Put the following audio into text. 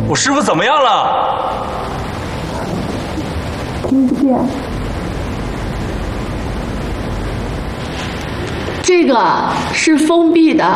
我师傅怎么样了？ 听不见。这个是封闭的。